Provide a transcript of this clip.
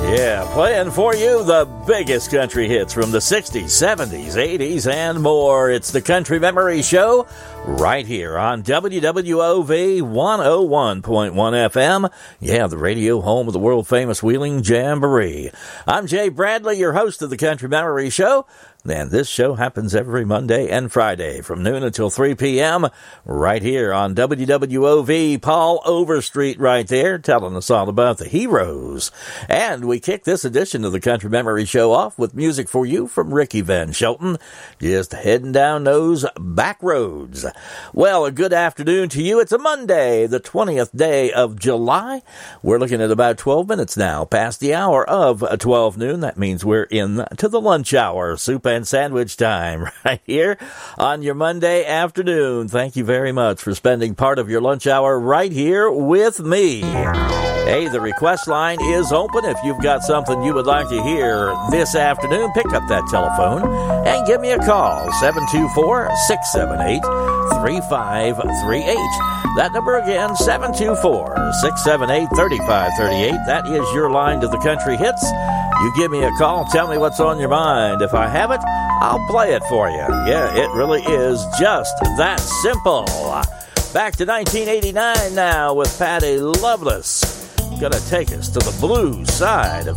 Yeah, playing for you the biggest country hits from the 60s, 70s, 80s, and more. It's the Country Memory Show right here on WWOV 101.1 FM. Yeah, the radio home of the world-famous Wheeling Jamboree. I'm Jay Bradley, your host of the Country Memory Show. And this show happens every Monday and Friday from noon until 3 p.m. right here on WWOV. Paul Overstreet right there telling us all about the heroes. And we kick this edition of the Country Memory Show off with music for you from Ricky Van Shelton, just heading down those back roads. Well, a good afternoon to you. It's a Monday, the 20th day of July. We're looking at about 12 minutes now past the hour of 12 noon. That means we're in to the lunch hour, soup and sandwich time right here on your Monday afternoon. Thank you very much for spending part of your lunch hour right here with me. Hey, the request line is open. If you've got something you would like to hear this afternoon, pick up that telephone and give me a call, 724-678-3538. That number again, 724-678-3538. That is your line to the country hits. You give me a call, tell me what's on your mind. If I have it, I'll play it for you. Yeah, it really is just that simple. Back to 1989 now with Patty Loveless. Gonna take us to the blues side of